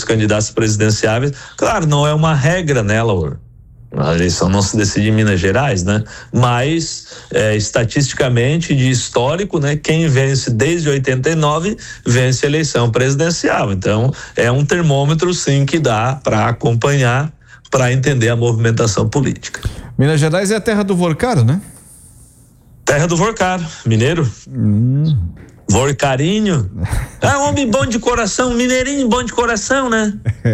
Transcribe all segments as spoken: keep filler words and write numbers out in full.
candidatos presidenciáveis. Claro, não é uma regra, né, Laura? A eleição não se decide em Minas Gerais, né? Mas, é, estatisticamente, de histórico, né? Quem vence desde oitenta e nove vence a eleição presidencial. Então, é um termômetro, sim, que dá para acompanhar, para entender a movimentação política. Minas Gerais é a terra do Vorcaro, né? Terra do Vorcaro, mineiro. Hum. Vorcarinho. Ah, homem bom de coração, mineirinho bom de coração, né?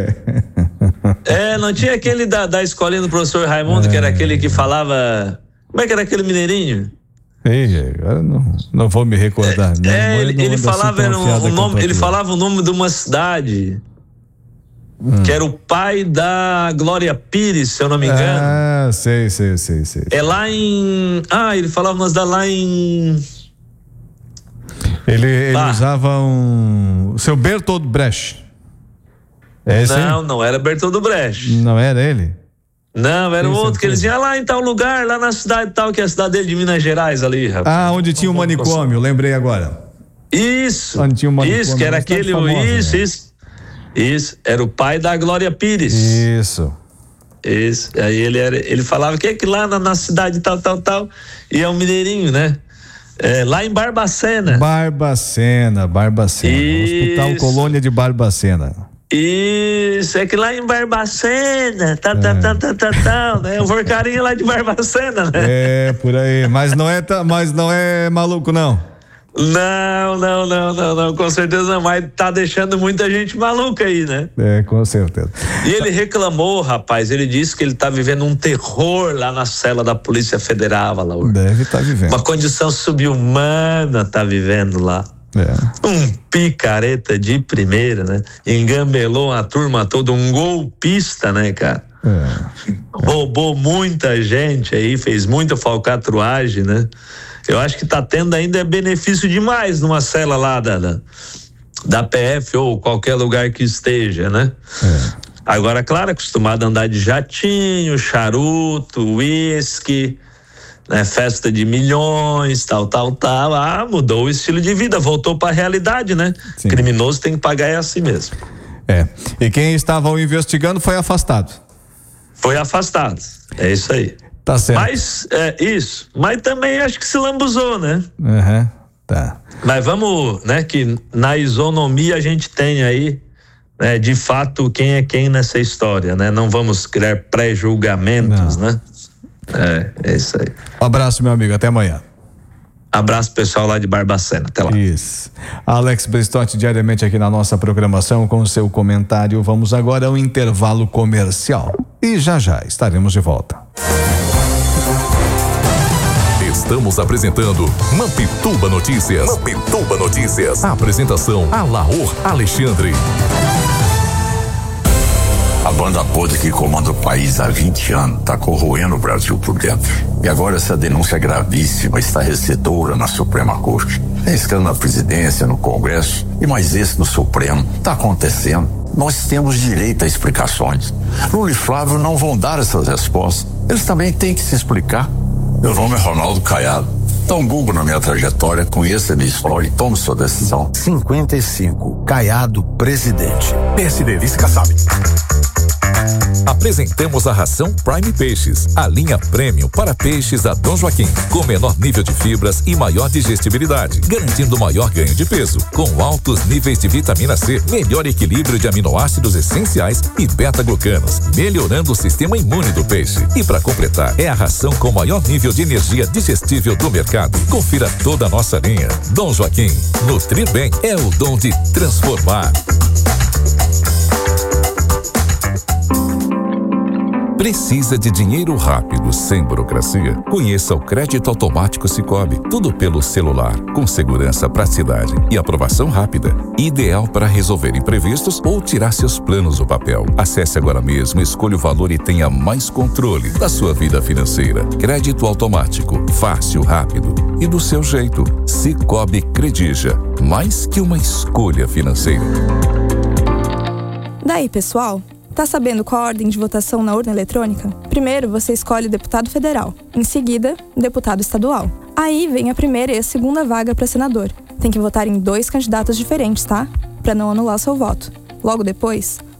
É, não tinha aquele da, da escolinha do professor Raimundo, é. que era aquele que falava. Como é que era aquele mineirinho? Ei, agora não, não vou me recordar. É, não, é, ele, ele falava assim, um, um nome, ele falava o nome de uma cidade. Hum. Que era o pai da Glória Pires, se eu não me engano. Ah, sei, sei, sei, sei. É lá em. Ah, ele falava umas da lá em. Ele, ele ah. usava um. O seu Bertold Brecht. É esse não, aí? não era Bertold Brecht. Não era ele? Não, era o outro que ele dizia lá em tal lugar, lá na cidade tal, que é a cidade dele de Minas Gerais ali, rapaz. Ah, onde tinha o manicômio, lembrei agora. Isso. Onde tinha o manicômio. Isso, que era aquele. Famosa, isso, né? isso. Isso, era o pai da Glória Pires. Isso. Isso. Aí ele era, ele falava que é que lá na, na cidade tal, tal, tal, e é um mineirinho, né? É, lá em Barbacena. Barbacena, Barbacena. Isso. Hospital Colônia de Barbacena. Isso, é que lá em Barbacena, tá, tá, é. tá, tá, tá, tá, né? O Vorcarinho lá de Barbacena, né? É, por aí, mas não é, mas não é maluco, não. Não, não, não, não, não, com certeza não, mas tá deixando muita gente maluca aí, né? É, com certeza. E ele reclamou, rapaz, ele disse que ele tá vivendo um terror lá na cela da Polícia Federal, Laura. Deve estar tá vivendo. Uma condição subhumana tá vivendo lá. É. Um picareta de primeira, né? Engambelou a turma toda, um golpista, né, cara? É. Roubou muita gente aí, fez muita falcatruagem, né? Eu acho que tá tendo ainda benefício demais numa cela lá da, da, da P F ou qualquer lugar que esteja, né? É. Agora, claro, acostumado a andar de jatinho, charuto, uísque, né? Festa de milhões, tal, tal, tal. Ah, mudou o estilo de vida, voltou para a realidade, né? Sim. Criminoso tem que pagar, é assim mesmo. É. E quem estava o investigando foi afastado. Foi afastado. É isso aí. Tá certo. Mas, é isso. Mas também acho que se lambuzou, né? Uhum, tá. Mas vamos, né, que na isonomia a gente tem aí, né, de fato, quem é quem nessa história, né? Não vamos criar pré-julgamentos, Não. né? É, é isso aí. Um abraço, meu amigo, até amanhã. Abraço pessoal lá de Barbacena, até lá. Isso. Alex Bristotti, diariamente aqui na nossa programação com o seu comentário. Vamos agora ao intervalo comercial e já já estaremos de volta. Estamos apresentando Mampituba Notícias. Mampituba Notícias. A apresentação Alaor Alexandre. A banda podre que comanda o país há vinte anos está corroendo o Brasil por dentro. E agora essa denúncia gravíssima está recebedora na Suprema Corte. Tem escândalo na presidência, no Congresso e mais esse no Supremo. Está acontecendo. Nós temos direito a explicações. Lula e Flávio não vão dar essas respostas. Eles também têm que se explicar. Meu nome é Ronaldo Caiado. Dá um Google na minha trajetória, conheça a minha história e tome sua decisão. cinquenta e cinco, Caiado, presidente. P S D, vice Kassab. Apresentamos a ração Prime Peixes, a linha premium para peixes da Dom Joaquim, com menor nível de fibras e maior digestibilidade, garantindo maior ganho de peso, com altos níveis de vitamina C, melhor equilíbrio de aminoácidos essenciais e beta-glucanos, melhorando o sistema imune do peixe. E para completar, é a ração com maior nível de energia digestível do mercado. Confira toda a nossa linha. Dom Joaquim, nutrir bem é o dom de transformar. Precisa de dinheiro rápido, sem burocracia? Conheça o Crédito Automático Sicoob. Tudo pelo celular, com segurança, praticidade e aprovação rápida. Ideal para resolver imprevistos ou tirar seus planos do papel. Acesse agora mesmo, escolha o valor e tenha mais controle da sua vida financeira. Crédito automático, fácil, rápido e do seu jeito. Sicoob Credija, mais que uma escolha financeira. Daí, pessoal? Tá sabendo qual a ordem de votação na urna eletrônica? Primeiro, você escolhe o deputado federal. Em seguida, deputado estadual. Aí vem a primeira e a segunda vaga para senador. Tem que votar em dois candidatos diferentes, tá? Para não anular seu voto. Logo depois,